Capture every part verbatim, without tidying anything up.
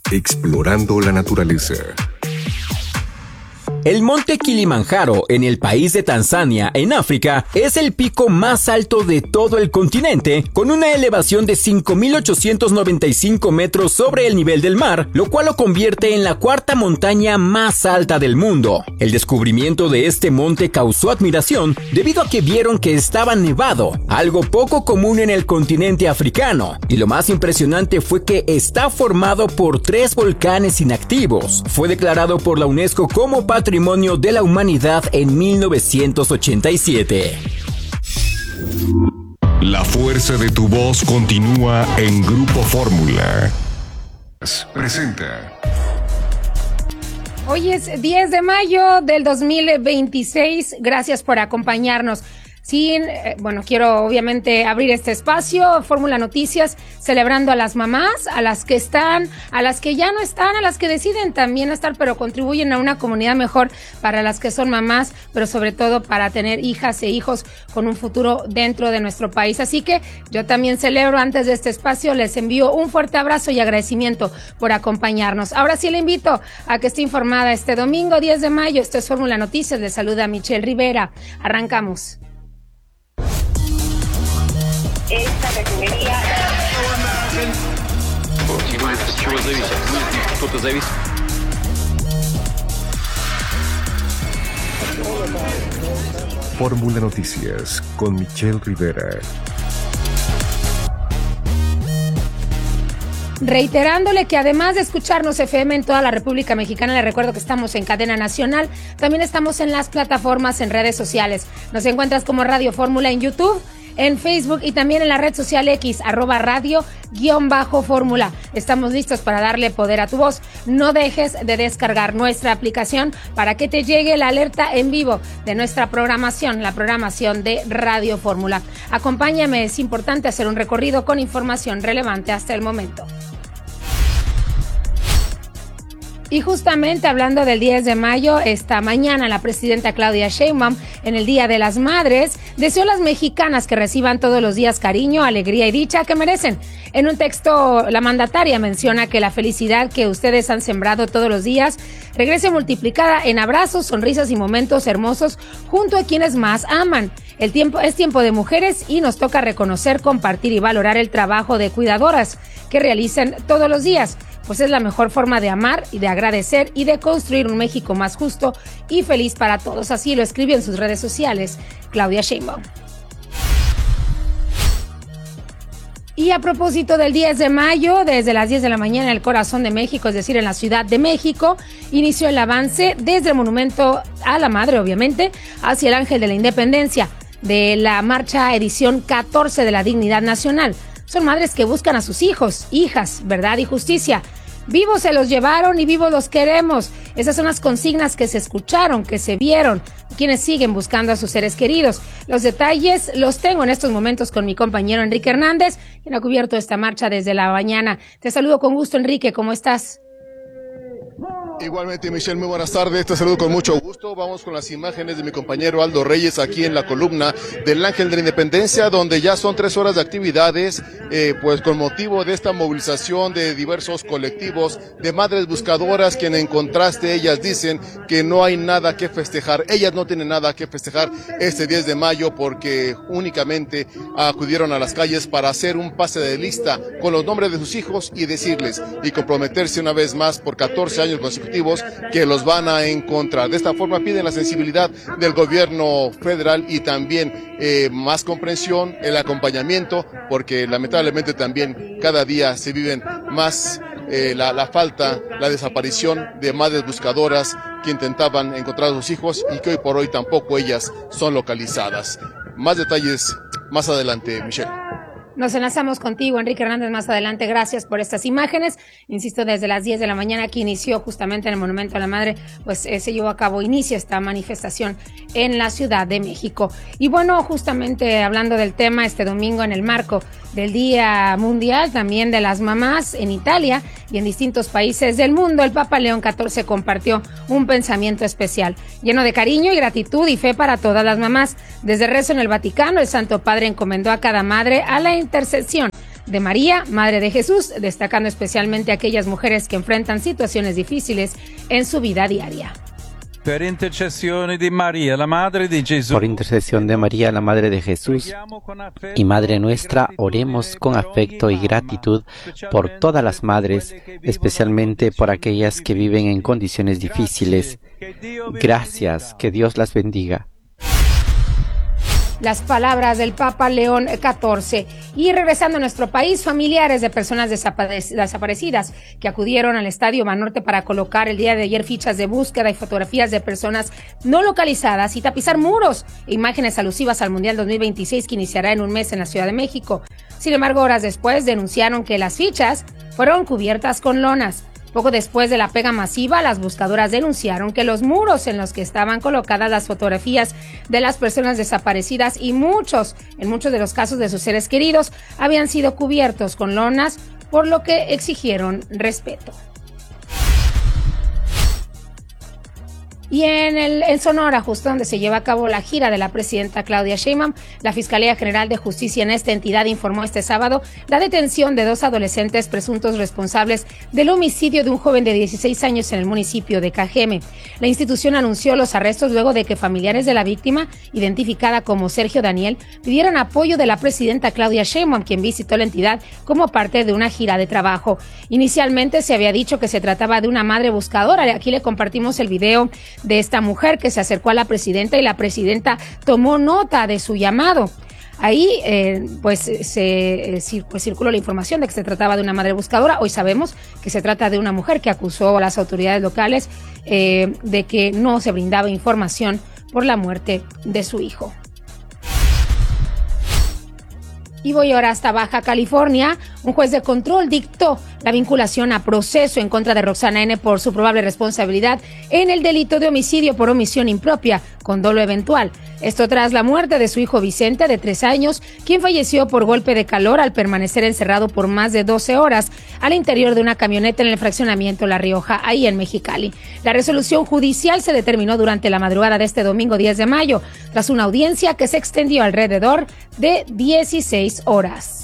Explorando la naturaleza. El monte Kilimanjaro, en el país de Tanzania, en África, es el pico más alto de todo el continente, con una elevación de cinco mil ochocientos noventa y cinco metros sobre el nivel del mar, lo cual lo convierte en la cuarta montaña más alta del mundo. El descubrimiento de este monte causó admiración debido a que vieron que estaba nevado, algo poco común en el continente africano, y lo más impresionante fue que está formado por tres volcanes inactivos. Fue declarado por la UNESCO como Patrimonio Patrimonio de la Humanidad en mil novecientos ochenta y siete. La fuerza de tu voz continúa en Grupo Fórmula. Presenta. Hoy es diez de mayo del dos mil veintiséis. Gracias por acompañarnos. Sin, eh, bueno, quiero obviamente abrir este espacio, Fórmula Noticias, celebrando a las mamás, a las que están, a las que ya no están, a las que deciden también estar, pero contribuyen a una comunidad mejor para las que son mamás, pero sobre todo para tener hijas e hijos con un futuro dentro de nuestro país. Así que yo también celebro antes de este espacio, les envío un fuerte abrazo y agradecimiento por acompañarnos. Ahora sí le invito a que esté informada este domingo diez de mayo. Esto es Fórmula Noticias, les saluda Michelle Rivera. Arrancamos. Esta refinería. Fórmula Noticias con Michelle Rivera. Reiterándole que además de escucharnos F M en toda la República Mexicana, le recuerdo que estamos en cadena nacional, también estamos en las plataformas en redes sociales. Nos encuentras como Radio Fórmula en YouTube, en Facebook y también en la red social X, arroba radio guión bajo fórmula. Estamos listos para darle poder a tu voz. No dejes de descargar nuestra aplicación para que te llegue la alerta en vivo de nuestra programación, la programación de Radio Fórmula. Acompáñame, es importante hacer un recorrido con información relevante hasta el momento. Y justamente hablando del diez de mayo, esta mañana la presidenta Claudia Sheinbaum, en el Día de las Madres, deseó a las mexicanas que reciban todos los días cariño, alegría y dicha que merecen. En un texto, la mandataria menciona que la felicidad que ustedes han sembrado todos los días regrese multiplicada en abrazos, sonrisas y momentos hermosos junto a quienes más aman. El tiempo es tiempo de mujeres y nos toca reconocer, compartir y valorar el trabajo de cuidadoras que realizan todos los días, pues es la mejor forma de amar y de agradecer y de construir un México más justo y feliz para todos. Así lo escribió en sus redes sociales Claudia Sheinbaum. Y a propósito del diez de mayo, desde las diez de la mañana en el corazón de México, es decir, en la Ciudad de México, inició el avance desde el Monumento a la Madre, obviamente, hacia el Ángel de la Independencia, de la marcha edición catorce de la Dignidad Nacional. Son madres que buscan a sus hijos, hijas, verdad y justicia. Vivos se los llevaron y vivos los queremos. Esas son las consignas que se escucharon, que se vieron, quienes siguen buscando a sus seres queridos. Los detalles los tengo en estos momentos con mi compañero Enrique Hernández, quien ha cubierto esta marcha desde la mañana. Te saludo con gusto, Enrique, ¿cómo estás? Igualmente, Michelle, muy buenas tardes, te saludo con mucho gusto. Vamos con las imágenes de mi compañero Aldo Reyes aquí en la columna del Ángel de la Independencia, donde ya son tres horas de actividades, eh, pues con motivo de esta movilización de diversos colectivos de madres buscadoras, quien en contraste ellas dicen que no hay nada que festejar. Ellas no tienen nada que festejar este diez de mayo porque únicamente acudieron a las calles para hacer un pase de lista con los nombres de sus hijos y decirles y comprometerse una vez más por catorce años consecutivos que los van a encontrar. De esta forma piden la sensibilidad del gobierno federal y también eh, más comprensión, el acompañamiento, porque lamentablemente también cada día se viven más eh, la, la falta, la desaparición de madres buscadoras que intentaban encontrar a sus hijos y que hoy por hoy tampoco ellas son localizadas. Más detalles más adelante, Michelle. Nos enlazamos contigo, Enrique Hernández, más adelante. Gracias por estas imágenes. Insisto, desde las diez de la mañana que inició justamente en el Monumento a la Madre, pues eh, se llevó a cabo, inicia esta manifestación en la Ciudad de México. Y bueno, justamente hablando del tema, este domingo en el marco del Día Mundial también de las Mamás en Italia y en distintos países del mundo, el Papa León catorce compartió un pensamiento especial, lleno de cariño y gratitud y fe para todas las mamás. Desde rezo en el Vaticano, el Santo Padre encomendó a cada madre a la intercesión de María, Madre de Jesús, destacando especialmente a aquellas mujeres que enfrentan situaciones difíciles en su vida diaria. Per intercessione di María, la Madre de Jesús. Por intercesión de María, la Madre de Jesús y Madre nuestra, oremos con afecto y gratitud por todas las madres, especialmente por aquellas que viven en condiciones difíciles. Gracias, que Dios las bendiga. Las palabras del Papa León catorce. Y regresando a nuestro país, familiares de personas desaparecidas que acudieron al Estadio Banorte para colocar el día de ayer fichas de búsqueda y fotografías de personas no localizadas y tapizar muros e imágenes alusivas al Mundial dos mil veintiséis que iniciará en un mes en la Ciudad de México. Sin embargo, horas después denunciaron que las fichas fueron cubiertas con lonas. Poco después de la pega masiva, las buscadoras denunciaron que los muros en los que estaban colocadas las fotografías de las personas desaparecidas y muchos, en muchos de los casos de sus seres queridos, habían sido cubiertos con lonas, por lo que exigieron respeto. Y en, el, en Sonora, justo donde se lleva a cabo la gira de la presidenta Claudia Sheinbaum, la Fiscalía General de Justicia en esta entidad informó este sábado la detención de dos adolescentes presuntos responsables del homicidio de un joven de dieciséis años en el municipio de Cajeme. La institución anunció los arrestos luego de que familiares de la víctima, identificada como Sergio Daniel, pidieron apoyo de la presidenta Claudia Sheinbaum, quien visitó la entidad como parte de una gira de trabajo. Inicialmente se había dicho que se trataba de una madre buscadora. Aquí le compartimos el video de esta mujer que se acercó a la presidenta y la presidenta tomó nota de su llamado. Ahí eh, pues se eh, pues, circuló la información de que se trataba de una madre buscadora. Hoy sabemos que se trata de una mujer que acusó a las autoridades locales eh, de que no se brindaba información por la muerte de su hijo. Y voy ahora hasta Baja California. Un juez de control dictó la vinculación a proceso en contra de Roxana N. por su probable responsabilidad en el delito de homicidio por omisión impropia con dolo eventual. Esto tras la muerte de su hijo Vicente, de tres años, quien falleció por golpe de calor al permanecer encerrado por más de doce horas al interior de una camioneta en el fraccionamiento La Rioja, ahí en Mexicali. La resolución judicial se determinó durante la madrugada de este domingo diez de mayo, tras una audiencia que se extendió alrededor de dieciséis horas.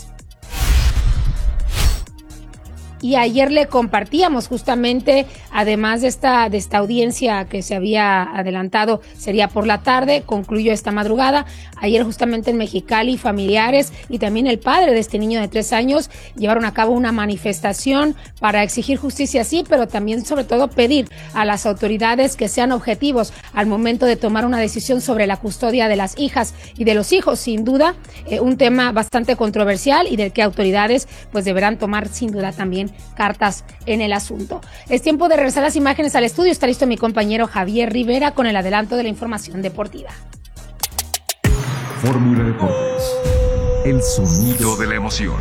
Y ayer le compartíamos justamente, además de esta, de esta audiencia que se había adelantado, sería por la tarde, concluyó esta madrugada. Ayer justamente en Mexicali, familiares y también el padre de este niño de tres años llevaron a cabo una manifestación para exigir justicia, sí, pero también sobre todo pedir a las autoridades que sean objetivos al momento de tomar una decisión sobre la custodia de las hijas y de los hijos. Sin duda, eh, un tema bastante controversial y del que autoridades pues deberán tomar sin duda también cartas en el asunto. Es tiempo de regresar las imágenes al estudio. Está listo mi compañero Javier Rivera con el adelanto de la información deportiva. Fórmula Deportes, el sonido de la emoción.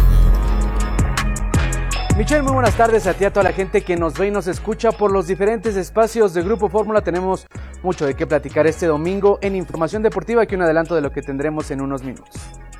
Michelle, muy buenas tardes a ti, a toda la gente que nos ve y nos escucha por los diferentes espacios de Grupo Fórmula. Tenemos mucho de qué platicar este domingo en Información Deportiva, aquí un adelanto de lo que tendremos en unos minutos.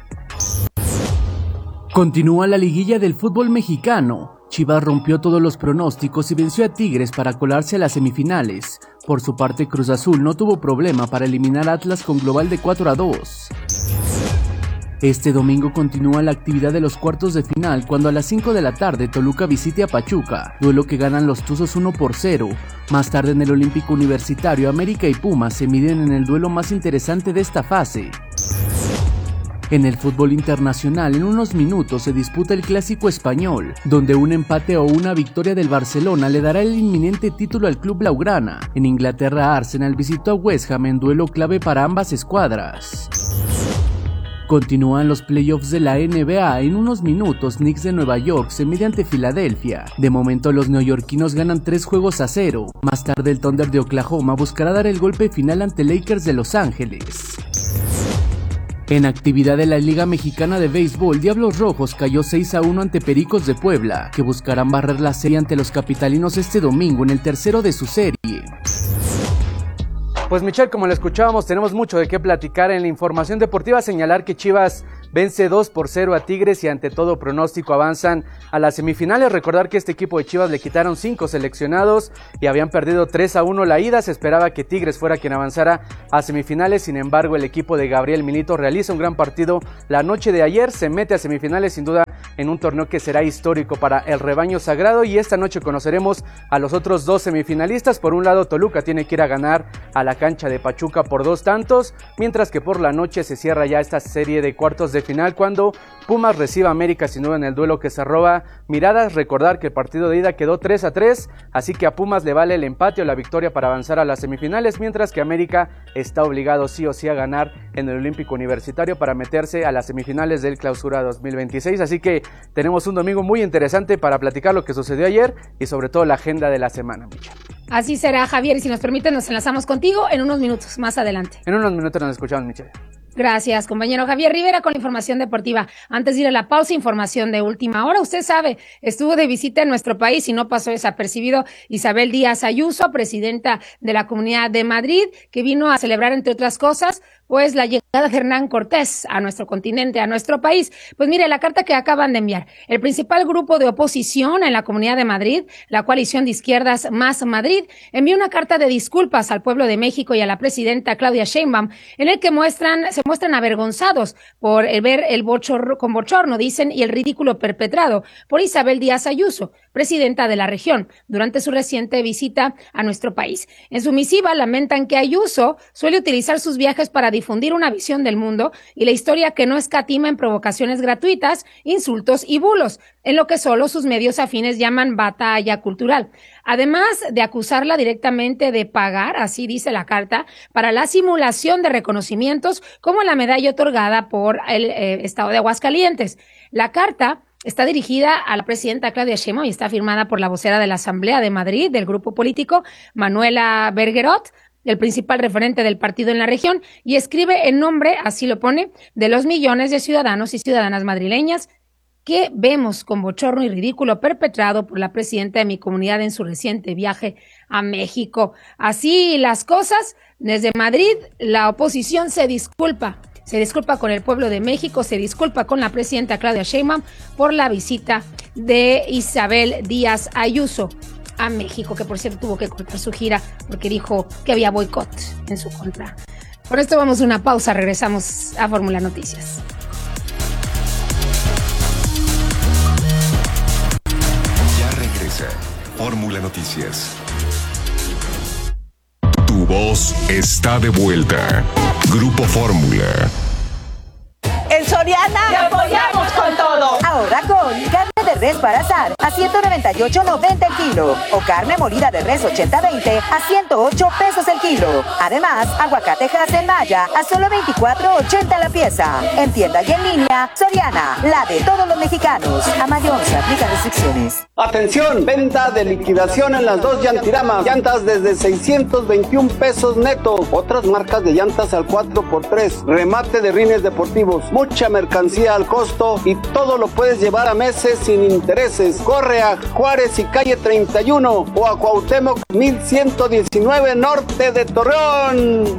Continúa la liguilla del fútbol mexicano. Chivas rompió todos los pronósticos y venció a Tigres para colarse a las semifinales. Por su parte, Cruz Azul no tuvo problema para eliminar a Atlas con global de cuatro a dos. Este domingo continúa la actividad de los cuartos de final cuando a las cinco de la tarde Toluca visite a Pachuca, duelo que ganan los Tuzos uno por cero. Más tarde en el Olímpico Universitario, América y Pumas se miden en el duelo más interesante de esta fase. En el fútbol internacional, en unos minutos se disputa el Clásico Español, donde un empate o una victoria del Barcelona le dará el inminente título al club blaugrana. En Inglaterra, Arsenal visitó a West Ham en duelo clave para ambas escuadras. Continúan los playoffs de la N B A. En unos minutos, Knicks de Nueva York se mide ante Filadelfia. De momento, los neoyorquinos ganan tres juegos a cero. Más tarde, el Thunder de Oklahoma buscará dar el golpe final ante Lakers de Los Ángeles. En actividad de la Liga Mexicana de Béisbol, Diablos Rojos cayó seis a uno ante Pericos de Puebla, que buscarán barrer la serie ante los capitalinos este domingo en el tercero de su serie. Pues Michelle, como le escuchábamos, tenemos mucho de qué platicar en la información deportiva. Señalar que Chivas vence dos por cero a Tigres y ante todo pronóstico avanzan a las semifinales. Recordar que este equipo de Chivas le quitaron cinco seleccionados y habían perdido tres a uno la ida. Se esperaba que Tigres fuera quien avanzara a semifinales, sin embargo el equipo de Gabriel Milito realiza un gran partido la noche de ayer, se mete a semifinales sin duda en un torneo que será histórico para el rebaño sagrado, y esta noche conoceremos a los otros dos semifinalistas. Por un lado, Toluca tiene que ir a ganar a la cancha de Pachuca por dos tantos, mientras que por la noche se cierra ya esta serie de cuartos de final cuando Pumas reciba a América sin duda en el duelo que se roba miradas. Recordar que el partido de ida quedó tres a tres, así que a Pumas le vale el empate o la victoria para avanzar a las semifinales, mientras que América está obligado sí o sí a ganar en el Olímpico Universitario para meterse a las semifinales del Clausura dos mil veintiséis, así que tenemos un domingo muy interesante para platicar lo que sucedió ayer y sobre todo la agenda de la semana, Micha. Así será, Javier, y si nos permite nos enlazamos contigo en unos minutos más adelante. En unos minutos nos escuchamos, Michelle. Gracias, compañero Javier Rivera con la información deportiva. Antes de ir a la pausa, información de última hora. Usted sabe, estuvo de visita en nuestro país y no pasó desapercibido Isabel Díaz Ayuso, presidenta de la Comunidad de Madrid, que vino a celebrar, entre otras cosas, pues la llegada de Hernán Cortés a nuestro continente, a nuestro país. Pues mire, la carta que acaban de enviar. El principal grupo de oposición en la Comunidad de Madrid, la coalición de izquierdas Más Madrid, envió una carta de disculpas al pueblo de México y a la presidenta Claudia Sheinbaum, en el que muestran, se muestran avergonzados por el ver el bochorno, con bochorno, dicen, y el ridículo perpetrado por Isabel Díaz Ayuso, presidenta de la región, durante su reciente visita a nuestro país. En su misiva lamentan que Ayuso suele utilizar sus viajes para difundir una visión del mundo y la historia que no escatima en provocaciones gratuitas, insultos y bulos, en lo que solo sus medios afines llaman batalla cultural. Además de acusarla directamente de pagar, así dice la carta, para la simulación de reconocimientos como la medalla otorgada por el eh, Estado de Aguascalientes. La carta está dirigida a la presidenta Claudia Sheinbaum y está firmada por la vocera de la Asamblea de Madrid del grupo político, Manuela Bergerot, el principal referente del partido en la región, y escribe en nombre, así lo pone, de los millones de ciudadanos y ciudadanas madrileñas que vemos con bochorno y ridículo perpetrado por la presidenta de mi comunidad en su reciente viaje a México. Así las cosas, desde Madrid la oposición se disculpa. Se disculpa con el pueblo de México, se disculpa con la presidenta Claudia Sheinbaum por la visita de Isabel Díaz Ayuso a México, que por cierto tuvo que cortar su gira porque dijo que había boicot en su contra. Por esto vamos a una pausa, regresamos a Fórmula Noticias. Ya regresa Fórmula Noticias. Tu voz está de vuelta. Grupo Fórmula. En Soriana te apoyamos con todo. Ahora con carne de res para asar a ciento noventa y ocho noventa el kilo o carne molida de res ochenta veinte a ciento ocho pesos el kilo. Además, aguacate Hass en Maya a solo veinticuatro ochenta la pieza. En tienda y en línea, Soriana, la de todos los mexicanos. A mayor se aplican restricciones. Atención, venta de liquidación en las dos Llantiramas. Llantas desde seiscientos veintiún pesos neto. Otras marcas de llantas al cuatro por tres. Remate de rines deportivos. Mucha mercancía al costo y todo lo puedes llevar a meses sin intereses. Corre a Juárez y calle treinta y uno o a Cuauhtémoc mil ciento diecinueve norte de Torreón.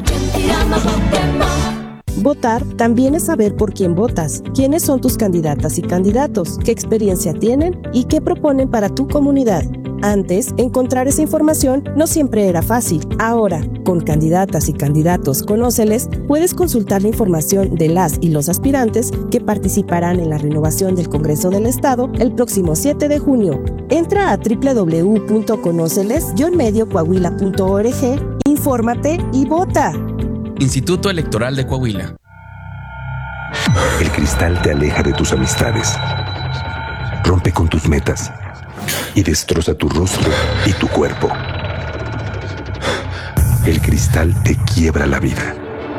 Votar también es saber por quién votas, quiénes son tus candidatas y candidatos, qué experiencia tienen y qué proponen para tu comunidad. Antes, encontrar esa información no siempre era fácil. Ahora, con candidatas y candidatos Conóceles, puedes consultar la información de las y los aspirantes que participarán en la renovación del Congreso del Estado el próximo siete de junio. Entra a doble u doble u doble u punto conóceles guion medio coahuila punto org, infórmate y vota. Instituto Electoral de Coahuila. El cristal te aleja de tus amistades, rompe con tus metas y destroza tu rostro y tu cuerpo. El cristal te quiebra la vida.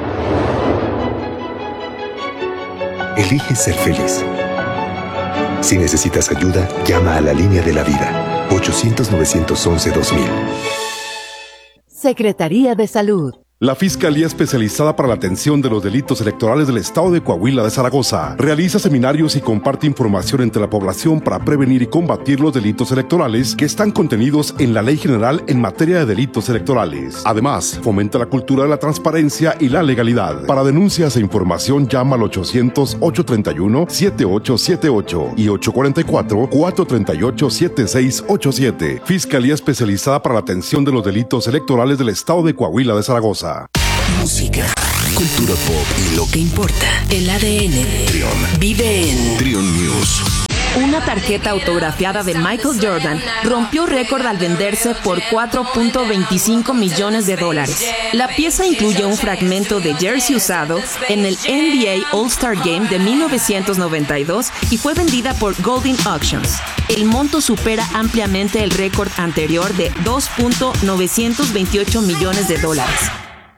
Elige ser feliz. Si necesitas ayuda, llama a la línea de la vida, ochocientos, novecientos once, dos mil. Secretaría de Salud. La Fiscalía Especializada para la Atención de los Delitos Electorales del Estado de Coahuila de Zaragoza realiza seminarios y comparte información entre la población para prevenir y combatir los delitos electorales que están contenidos en la Ley General en materia de delitos electorales. Además, fomenta la cultura de la transparencia y la legalidad. Para denuncias e información llama al ochocientos, ochocientos treinta y uno, setenta y ocho setenta y ocho y ocho cuatro cuatro, cuatro tres ocho, siete seis ocho siete. Fiscalía Especializada para la Atención de los Delitos Electorales del Estado de Coahuila de Zaragoza. Música, cultura pop y lo que importa. El A D N Trion vive en Trion News. Una tarjeta autografiada de Michael Jordan rompió récord al venderse por cuatro punto veinticinco millones de dólares. La pieza incluye un fragmento de jersey usado en el N B A All-Star Game de mil novecientos noventa y dos y fue vendida por Golden Auctions. El monto supera ampliamente el récord anterior de dos punto novecientos veintiocho millones de dólares.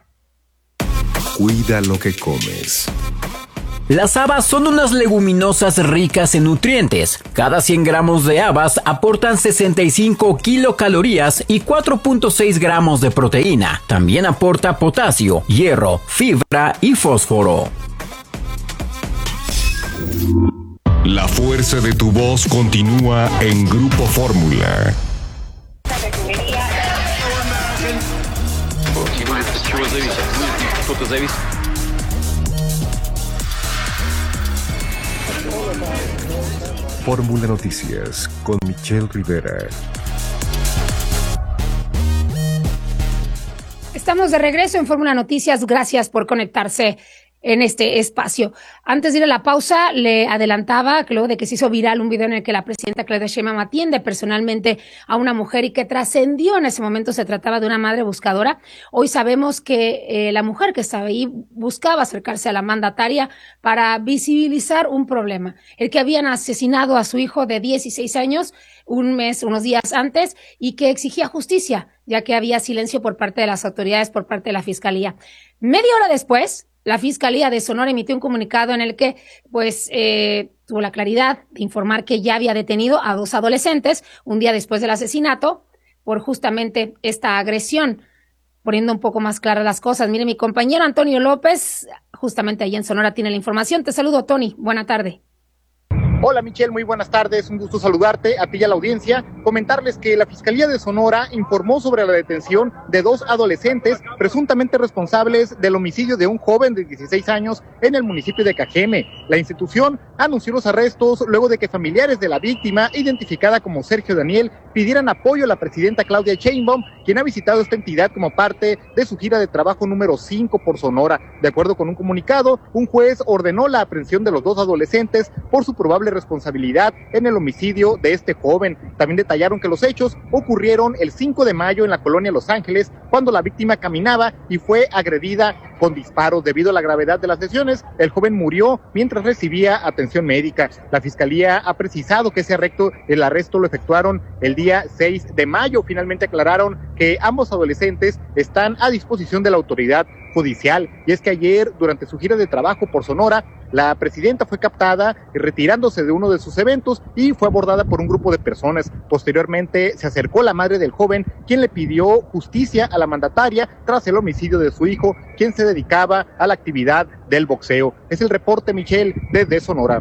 Cuida lo que comes. Las habas son unas leguminosas ricas en nutrientes. Cada cien gramos de habas aportan sesenta y cinco kilocalorías y cuatro punto seis gramos de proteína. También aporta potasio, hierro, fibra y fósforo. La fuerza de tu voz continúa en Grupo Fórmula. Fórmula Noticias con Michelle Rivera. Estamos de regreso en Fórmula Noticias. Gracias por conectarse en este espacio. Antes de ir a la pausa, le adelantaba que luego de que se hizo viral un video en el que la presidenta Claudia Sheinbaum atiende personalmente a una mujer y que trascendió en ese momento, se trataba de una madre buscadora. Hoy sabemos que eh, la mujer que estaba ahí buscaba acercarse a la mandataria para visibilizar un problema, el que habían asesinado a su hijo de dieciséis años un mes, unos días antes, y que exigía justicia, ya que había silencio por parte de las autoridades, por parte de la Fiscalía. Media hora después, la Fiscalía de Sonora emitió un comunicado en el que, pues, eh, tuvo la claridad de informar que ya había detenido a dos adolescentes un día después del asesinato por justamente esta agresión, poniendo un poco más claras las cosas. Mire, mi compañero Antonio López, justamente ahí en Sonora, tiene la información. Te saludo, Tony. Buena tarde. Hola Michelle, muy buenas tardes, un gusto saludarte a ti y a la audiencia, comentarles que la Fiscalía de Sonora informó sobre la detención de dos adolescentes presuntamente responsables del homicidio de un joven de dieciséis años en el municipio de Cajeme. La institución anunció los arrestos luego de que familiares de la víctima, identificada como Sergio Daniel, pidieran apoyo a la presidenta Claudia Sheinbaum, quien ha visitado esta entidad como parte de su gira de trabajo número cinco por Sonora. De acuerdo con un comunicado, un juez ordenó la aprehensión de los dos adolescentes por su probable responsabilidad en el homicidio de este joven. También detallaron que los hechos ocurrieron el cinco de mayo en la colonia Los Ángeles, cuando la víctima caminaba y fue agredida con disparos. Debido a la gravedad de las lesiones, el joven murió mientras recibía atención médica. La Fiscalía ha precisado que ese arresto, el arresto lo efectuaron el día seis de mayo. Finalmente aclararon que ambos adolescentes están a disposición de la autoridad judicial. Y es que ayer, durante su gira de trabajo por Sonora, la presidenta fue captada retirándose de uno de sus eventos y fue abordada por un grupo de personas. Posteriormente se acercó la madre del joven, quien le pidió justicia a la mandataria tras el homicidio de su hijo, quien se dedicaba a la actividad del boxeo. Es el reporte, Michelle, desde Sonora.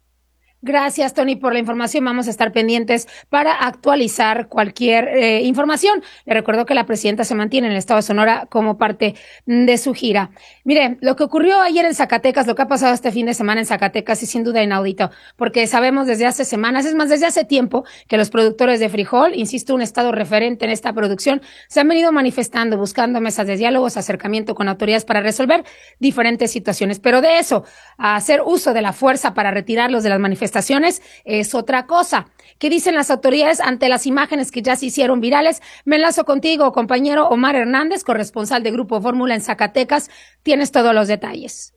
Gracias, Tony, por la información. Vamos a estar pendientes para actualizar cualquier eh, información. Le recuerdo que la presidenta se mantiene en el estado de Sonora como parte de su gira. Mire, lo que ocurrió ayer en Zacatecas, lo que ha pasado este fin de semana en Zacatecas es sin duda inaudito, porque sabemos desde hace semanas, es más, desde hace tiempo, que los productores de frijol, insisto, un estado referente en esta producción, se han venido manifestando, buscando mesas de diálogos, acercamiento con autoridades para resolver diferentes situaciones. Pero de eso, a hacer uso de la fuerza para retirarlos de las manifestaciones, es otra cosa. ¿Qué dicen las autoridades ante las imágenes que ya se hicieron virales? Me enlazo contigo, compañero Omar Hernández, corresponsal de Grupo Fórmula en Zacatecas. Tienes todos los detalles.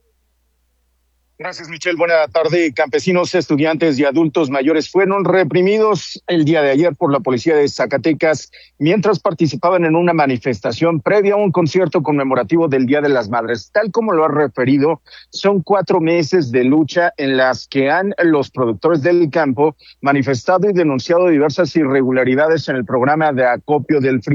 Gracias, Michelle. Buena tarde. Campesinos, estudiantes y adultos mayores fueron reprimidos el día de ayer por la policía de Zacatecas mientras participaban en una manifestación previa a un concierto conmemorativo del Día de las Madres. Tal como lo ha referido, son cuatro meses de lucha en las que han los productores del campo manifestado y denunciado diversas irregularidades en el programa de acopio del frijol.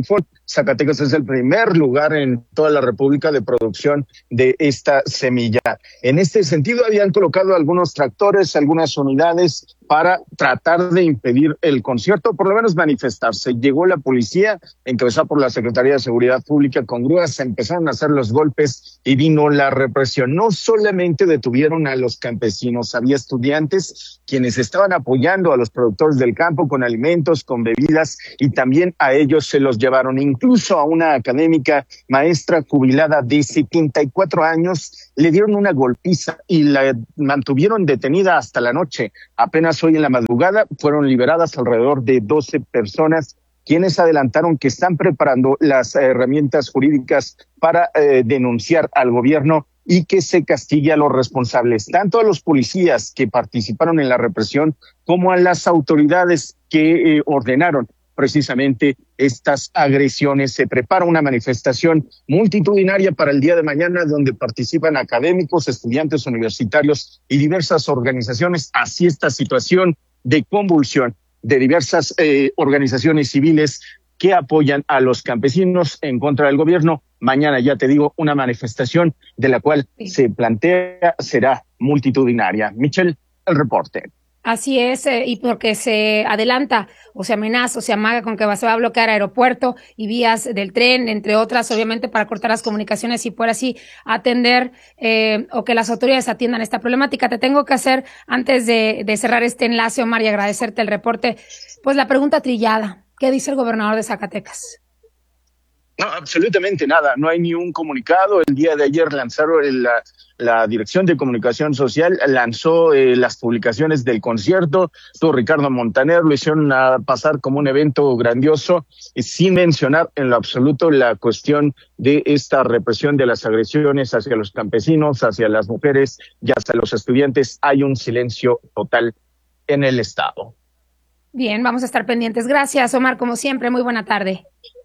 Zacatecas es el primer lugar en toda la República de producción de esta semilla. En este sentido, habían colocado algunos tractores, algunas unidades para tratar de impedir el concierto, por lo menos manifestarse. Llegó la policía, encabezada por la Secretaría de Seguridad Pública, con grúas, se empezaron a hacer los golpes y vino la represión. No solamente detuvieron a los campesinos, había estudiantes quienes estaban apoyando a los productores del campo con alimentos, con bebidas, y también a ellos se los llevaron. Incluso a una académica maestra jubilada de setenta y cuatro años le dieron una golpiza y la mantuvieron detenida hasta la noche. Apenas hoy en la madrugada fueron liberadas alrededor de doce personas, quienes adelantaron que están preparando las herramientas jurídicas para eh, denunciar al gobierno y que se castigue a los responsables, tanto a los policías que participaron en la represión como a las autoridades que eh, ordenaron precisamente estas agresiones. Se prepara una manifestación multitudinaria para el día de mañana donde participan académicos, estudiantes universitarios y diversas organizaciones. Así esta situación de convulsión de diversas eh, organizaciones civiles que apoyan a los campesinos en contra del gobierno. Mañana, ya te digo, una manifestación de la cual sí. se plantea será multitudinaria. Michelle, el reporte. Así es, eh, y porque se adelanta o se amenaza o se amaga con que va, se va a bloquear aeropuerto y vías del tren, entre otras, obviamente para cortar las comunicaciones y poder así atender eh, o que las autoridades atiendan esta problemática. Te tengo que hacer, antes de, de cerrar este enlace, Omar, y agradecerte el reporte, pues la pregunta trillada. ¿Qué dice el gobernador de Zacatecas? No, absolutamente nada. No hay ni un comunicado. El día de ayer lanzaron el, la, la Dirección de Comunicación Social, lanzó eh, las publicaciones del concierto. Todo Ricardo Montaner lo hicieron a pasar como un evento grandioso, y sin mencionar en lo absoluto la cuestión de esta represión de las agresiones hacia los campesinos, hacia las mujeres y hacia los estudiantes. Hay un silencio total en el Estado. Bien, vamos a estar pendientes. Gracias, Omar, como siempre. Muy buena tarde.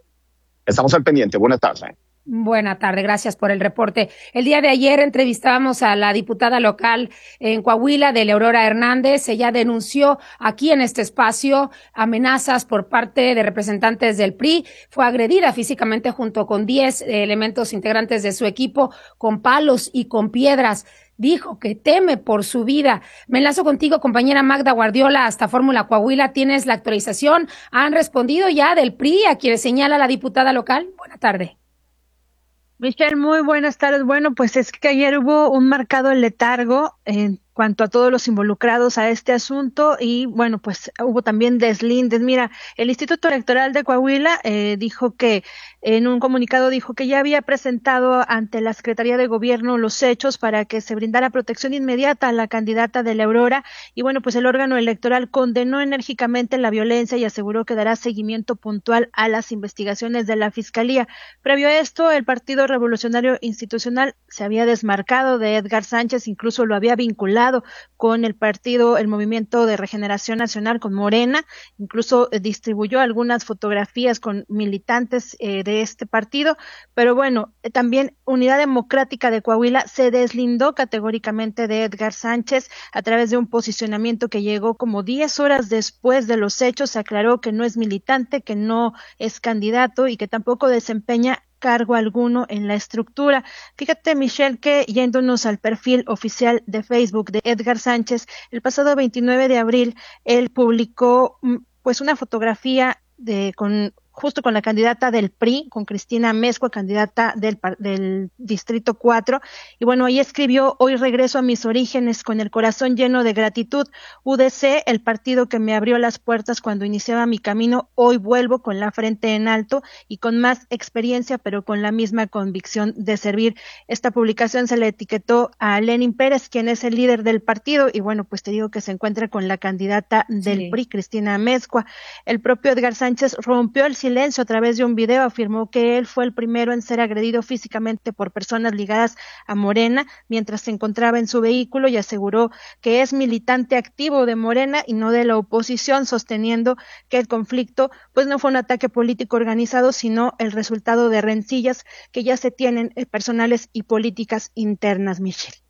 Estamos al pendiente. Buena tarde. Buena tarde, gracias por el reporte. El día de ayer entrevistábamos a la diputada local en Coahuila, de Aurora Hernández. Ella denunció aquí en este espacio amenazas por parte de representantes del P R I. Fue agredida físicamente junto con diez elementos integrantes de su equipo con palos y con piedras. Dijo que teme por su vida. Me enlazo contigo, compañera Magda Guardiola, hasta Fórmula Coahuila. ¿Tienes la actualización? ¿Han respondido ya del P R I a quienes señala la diputada local? Buena tarde. Michelle, muy buenas tardes. Bueno, pues es que ayer hubo un marcado letargo en cuanto a todos los involucrados a este asunto y bueno, pues hubo también deslindes. Mira, el Instituto Electoral de Coahuila eh, dijo que en un comunicado dijo que ya había presentado ante la Secretaría de Gobierno los hechos para que se brindara protección inmediata a la candidata de la Aurora y bueno, pues el órgano electoral condenó enérgicamente la violencia y aseguró que dará seguimiento puntual a las investigaciones de la Fiscalía. Previo a esto, el Partido Revolucionario Institucional se había desmarcado de Edgar Sánchez, incluso lo había vinculado con el partido, el Movimiento de Regeneración Nacional, con Morena, incluso eh, distribuyó algunas fotografías con militantes eh, de este partido, pero bueno, eh, también Unidad Democrática de Coahuila se deslindó categóricamente de Edgar Sánchez a través de un posicionamiento que llegó como diez horas después de los hechos. Se aclaró que no es militante, que no es candidato y que tampoco desempeña cargo alguno en la estructura. Fíjate, Michelle, que yéndonos al perfil oficial de Facebook de Edgar Sánchez, el pasado veintinueve de abril, él publicó pues una fotografía de con justo con la candidata del P R I, con Cristina Mezcua, candidata del, del Distrito cuatro, y bueno, ahí escribió: hoy regreso a mis orígenes con el corazón lleno de gratitud. U D C, el partido que me abrió las puertas cuando iniciaba mi camino, hoy vuelvo con la frente en alto y con más experiencia, pero con la misma convicción de servir. Esta publicación se le etiquetó a Lenin Pérez, quien es el líder del partido, y bueno, pues te digo que se encuentra con la candidata del sí. P R I, Cristina Mezcua. El propio Edgar Sánchez rompió el silencio a través de un video, afirmó que él fue el primero en ser agredido físicamente por personas ligadas a Morena mientras se encontraba en su vehículo y aseguró que es militante activo de Morena y no de la oposición, sosteniendo que el conflicto pues no fue un ataque político organizado, sino el resultado de rencillas que ya se tienen personales y políticas internas, Michelle.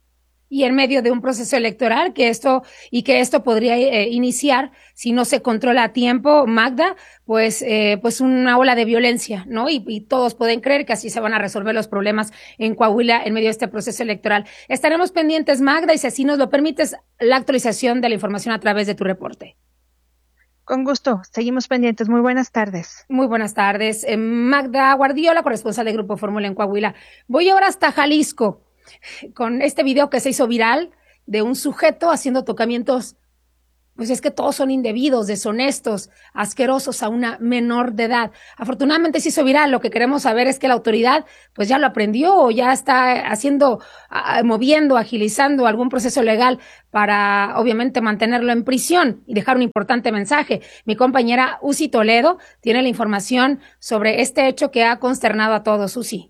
Y en medio de un proceso electoral que esto y que esto podría eh, iniciar si no se controla a tiempo, Magda, pues eh, pues una ola de violencia, ¿no? Y, y todos pueden creer que así se van a resolver los problemas en Coahuila en medio de este proceso electoral. Estaremos pendientes, Magda, y si así nos lo permites, la actualización de la información a través de tu reporte. Con gusto, seguimos pendientes. Muy buenas tardes. Muy buenas tardes. Eh, Magda Guardiola, corresponsal de Grupo Fórmula en Coahuila. Voy ahora hasta Jalisco con este video que se hizo viral de un sujeto haciendo tocamientos, pues es que todos son indebidos, deshonestos, asquerosos a una menor de edad. Afortunadamente se hizo viral. Lo que queremos saber es que la autoridad pues ya lo aprendió o ya está haciendo, uh, moviendo, agilizando algún proceso legal para obviamente mantenerlo en prisión y dejar un importante mensaje. Mi compañera Uzi Toledo tiene la información sobre este hecho que ha consternado a todos. Uzi.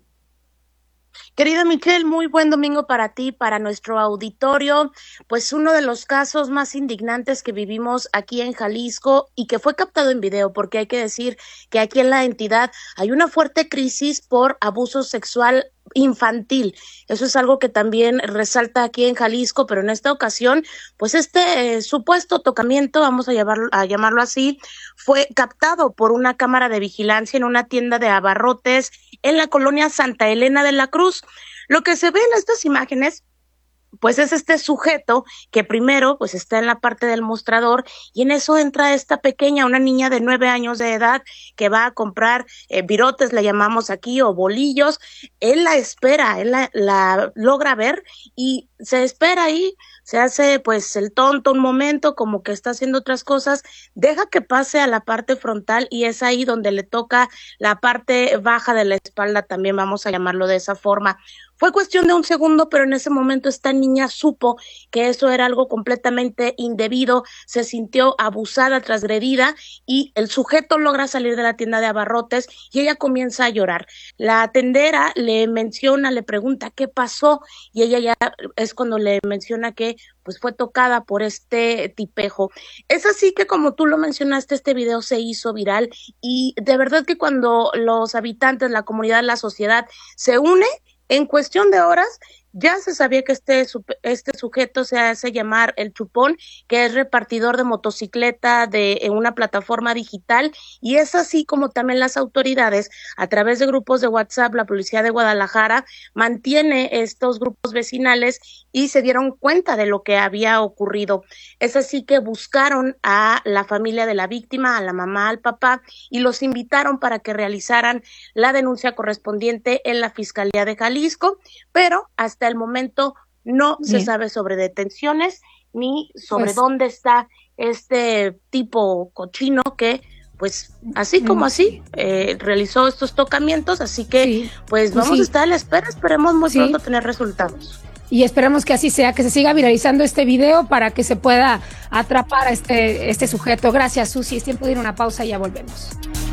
Querida Michelle, muy buen domingo para ti, para nuestro auditorio. Pues uno de los casos más indignantes que vivimos aquí en Jalisco y que fue captado en video, porque hay que decir que aquí en la entidad hay una fuerte crisis por abuso sexual infantil. Eso es algo que también resalta aquí en Jalisco, pero en esta ocasión, pues este eh, supuesto tocamiento, vamos a llamarlo, a llamarlo así, fue captado por una cámara de vigilancia en una tienda de abarrotes en la colonia Santa Elena de la Cruz. Lo que se ve en estas imágenes, pues es este sujeto que primero pues está en la parte del mostrador y en eso entra esta pequeña, una niña de nueve años de edad que va a comprar eh, virotes, le llamamos aquí, o bolillos. Él la espera, él la, la logra ver y se espera ahí, se hace pues el tonto un momento, como que está haciendo otras cosas, deja que pase a la parte frontal y es ahí donde le toca la parte baja de la espalda, también vamos a llamarlo de esa forma. Fue cuestión de un segundo, pero en ese momento esta niña supo que eso era algo completamente indebido, se sintió abusada, transgredida y el sujeto logra salir de la tienda de abarrotes y ella comienza a llorar. La tendera le menciona, le pregunta qué pasó y ella ya es cuando le menciona que pues fue tocada por este tipejo. Es así que, como tú lo mencionaste, este video se hizo viral y de verdad que cuando los habitantes, la comunidad, la sociedad se une, en cuestión de horas ya se sabía que este, este sujeto se hace llamar el Chupón, que es repartidor de motocicleta de en una plataforma digital, y es así como también las autoridades, a través de grupos de WhatsApp, la Policía de Guadalajara mantiene estos grupos vecinales y se dieron cuenta de lo que había ocurrido. Es así que buscaron a la familia de la víctima, a la mamá, al papá, y los invitaron para que realizaran la denuncia correspondiente en la Fiscalía de Jalisco, pero hasta el momento no Bien. se sabe sobre detenciones ni sobre pues, dónde está este tipo cochino que pues así como así eh, realizó estos tocamientos, así que sí. pues vamos sí. a estar a la espera, esperemos muy sí. pronto tener resultados. Y esperemos que así sea, que se siga viralizando este video para que se pueda atrapar a este, este sujeto. Gracias, Susi, es tiempo de ir a una pausa y ya volvemos.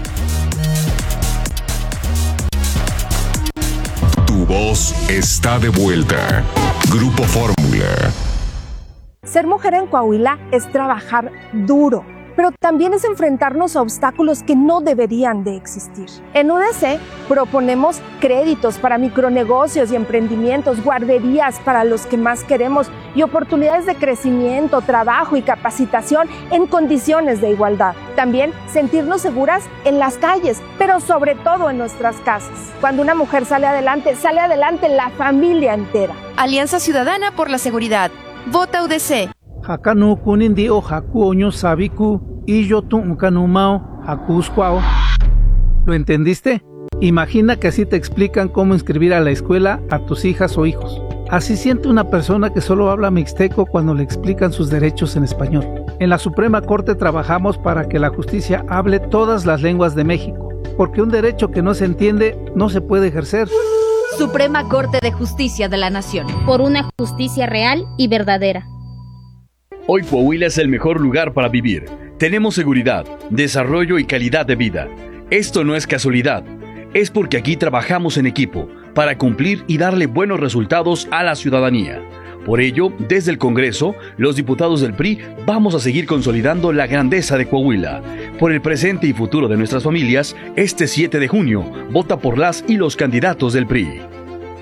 Tu voz está de vuelta. Grupo Fórmula. Ser mujer en Coahuila es trabajar duro, pero también es enfrentarnos a obstáculos que no deberían de existir. En U D C proponemos créditos para micronegocios y emprendimientos, guarderías para los que más queremos y oportunidades de crecimiento, trabajo y capacitación en condiciones de igualdad. También sentirnos seguras en las calles, pero sobre todo en nuestras casas. Cuando una mujer sale adelante, sale adelante la familia entera. Alianza Ciudadana por la Seguridad. Vota U D C. Hakanu kunindi o haku oño sabiku y yo tu unkanumao hakuskwao. ¿Lo entendiste? Imagina que así te explican cómo inscribir a la escuela a tus hijas o hijos. Así siente una persona que solo habla mixteco cuando le explican sus derechos en español. En la Suprema Corte trabajamos para que la justicia hable todas las lenguas de México, porque un derecho que no se entiende no se puede ejercer. Suprema Corte de Justicia de la Nación. Por una justicia real y verdadera. Hoy Coahuila es el mejor lugar para vivir. Tenemos seguridad, desarrollo y calidad de vida. Esto no es casualidad. Es porque aquí trabajamos en equipo para cumplir y darle buenos resultados a la ciudadanía. Por ello, desde el Congreso, los diputados del P R I vamos a seguir consolidando la grandeza de Coahuila. Por el presente y futuro de nuestras familias, este siete de junio, vota por las y los candidatos del P R I.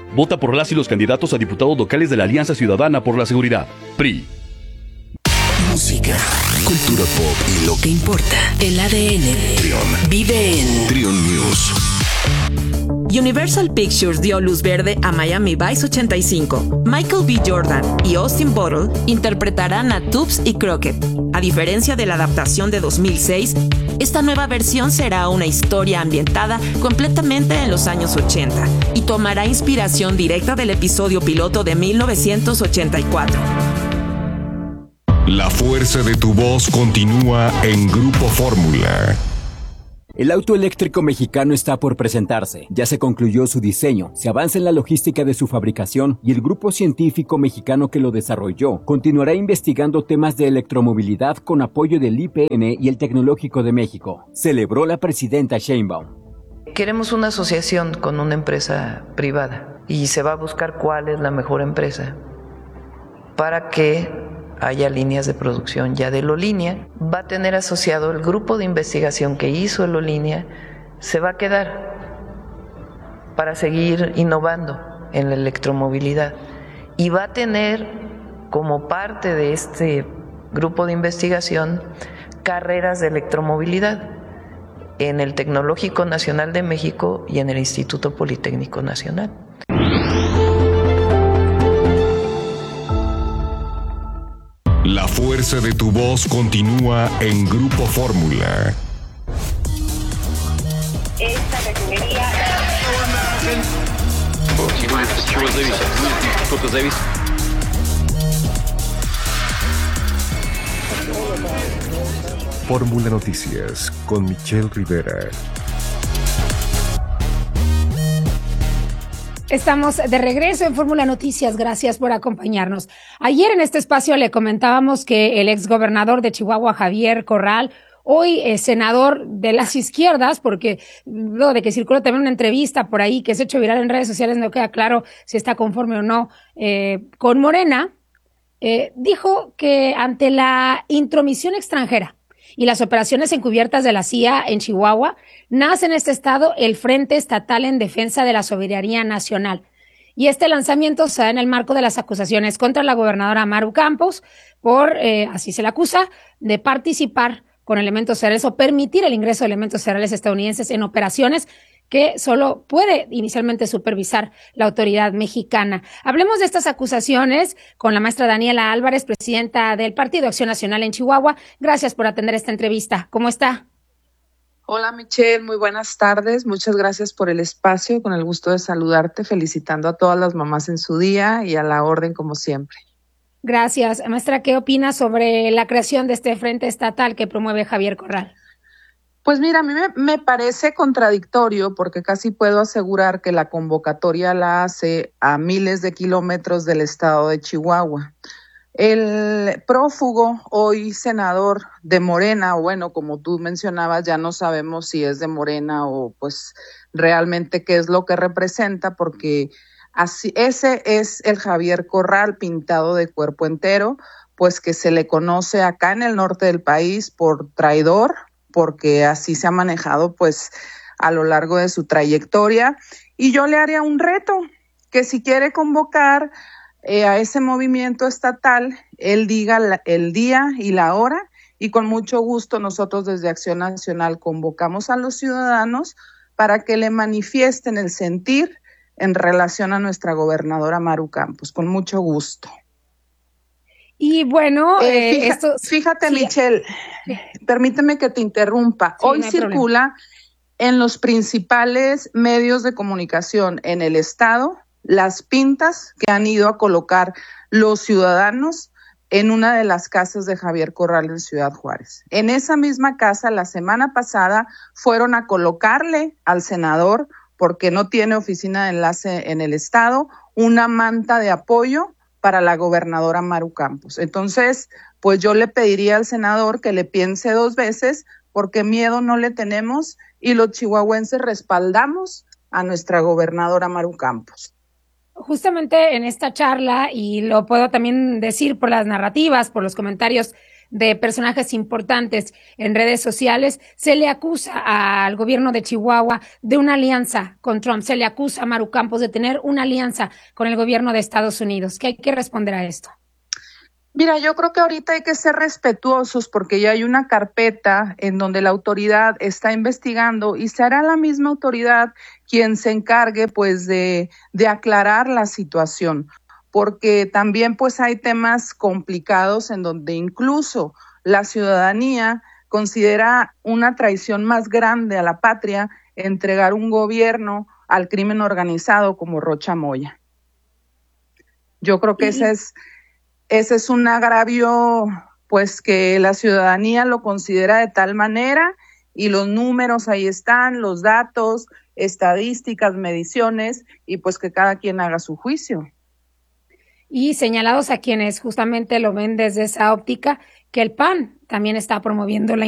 Vota por las y los candidatos a diputados locales de la Alianza Ciudadana por la Seguridad. P R I. Música, cultura pop y lo que importa. El A D N. Trion. Vive en Trion News. Universal Pictures dio luz verde a Miami Vice ochenta y cinco. Michael B. Jordan y Austin Butler interpretarán a Tubbs y Crockett. A diferencia de la adaptación de dos mil seis, esta nueva versión será una historia ambientada completamente en los años ochenta y tomará inspiración directa del episodio piloto de mil novecientos ochenta y cuatro. La fuerza de tu voz continúa en Grupo Fórmula. El auto eléctrico mexicano está por presentarse. Ya se concluyó su diseño, se avanza en la logística de su fabricación y el grupo científico mexicano que lo desarrolló continuará investigando temas de electromovilidad con apoyo del I P N y el Tecnológico de México. Celebró la presidenta Sheinbaum. Queremos una asociación con una empresa privada y se va a buscar cuál es la mejor empresa para que haya líneas de producción ya de Lolínea. Va a tener asociado el grupo de investigación que hizo el Lolínea, se va a quedar para seguir innovando en la electromovilidad y va a tener como parte de este grupo de investigación carreras de electromovilidad en el Tecnológico Nacional de México y en el Instituto Politécnico Nacional. La fuerza de tu voz continúa en Grupo Fórmula. Esta refinería... Fórmula Noticias con Michelle Rivera. Estamos de regreso en Fórmula Noticias. Gracias por acompañarnos. Ayer en este espacio le comentábamos que el exgobernador de Chihuahua, Javier Corral, hoy es senador de las izquierdas, porque luego de que circuló también una entrevista por ahí que se ha hecho viral en redes sociales, no queda claro si está conforme o no eh, con Morena, eh, dijo que ante la intromisión extranjera y las operaciones encubiertas de la C I A en Chihuahua, nace en este estado el Frente Estatal en Defensa de la Soberanía Nacional. Y este lanzamiento se da en el marco de las acusaciones contra la gobernadora Maru Campos por, eh, así se le acusa, de participar con elementos cereales o permitir el ingreso de elementos cereales estadounidenses en operaciones que solo puede inicialmente supervisar la autoridad mexicana. Hablemos de estas acusaciones con la maestra Daniela Álvarez, presidenta del Partido Acción Nacional en Chihuahua. Gracias por atender esta entrevista. ¿Cómo está? Hola Michelle, muy buenas tardes. Muchas gracias por el espacio. Con el gusto de saludarte, felicitando a todas las mamás en su día y a la orden como siempre. Gracias. Maestra, ¿qué opina sobre la creación de este frente estatal que promueve Javier Corral? Pues mira, a mí me, me parece contradictorio porque casi puedo asegurar que la convocatoria la hace a miles de kilómetros del estado de Chihuahua. El prófugo, hoy senador de Morena, o bueno, como tú mencionabas, ya no sabemos si es de Morena o pues realmente qué es lo que representa, porque así, ese es el Javier Corral pintado de cuerpo entero, pues que se le conoce acá en el norte del país por traidor, porque así se ha manejado pues a lo largo de su trayectoria. Y yo le haría un reto, que si quiere convocar eh, a ese movimiento estatal, él diga la, el día y la hora, y con mucho gusto nosotros desde Acción Nacional convocamos a los ciudadanos para que le manifiesten el sentir en relación a nuestra gobernadora Maru Campos, con mucho gusto. Y bueno, eh, eh, fíjate, esto... fíjate sí. Michelle, sí. Permíteme que te interrumpa. Sí, Hoy no hay circula problema. En los principales medios de comunicación en el estado las pintas que han ido a colocar los ciudadanos en una de las casas de Javier Corral en Ciudad Juárez. En esa misma casa, la semana pasada, fueron a colocarle al senador, porque no tiene oficina de enlace en el estado, una manta de apoyo para la gobernadora Maru Campos. Entonces, pues yo le pediría al senador que le piense dos veces, porque miedo no le tenemos y los chihuahuenses respaldamos a nuestra gobernadora Maru Campos. Justamente en esta charla, y lo puedo también decir por las narrativas, por los comentarios de personajes importantes en redes sociales, se le acusa al gobierno de Chihuahua de una alianza con Trump, se le acusa a Maru Campos de tener una alianza con el gobierno de Estados Unidos. ¿Qué hay que responder a esto? Mira, yo creo que ahorita hay que ser respetuosos porque ya hay una carpeta en donde la autoridad está investigando y será la misma autoridad quien se encargue pues de, de aclarar la situación, porque también pues hay temas complicados en donde incluso la ciudadanía considera una traición más grande a la patria entregar un gobierno al crimen organizado como Rocha Moya. Yo creo que ese es Ese es un agravio, pues que la ciudadanía lo considera de tal manera y los números ahí están, los datos, estadísticas, mediciones y pues que cada quien haga su juicio. Y señalados a quienes justamente lo ven desde esa óptica, que el P A N también está promoviendo la